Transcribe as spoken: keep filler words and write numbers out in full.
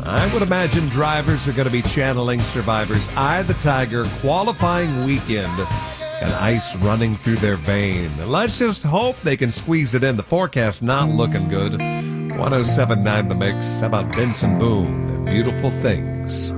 I would imagine drivers are going to be channeling Survivor's Eye of the Tiger qualifying weekend and ice running through their vein. Let's just hope they can squeeze it in. The forecast not looking good. one oh seven point nine The Mix. How about Benson Boone and Beautiful Things?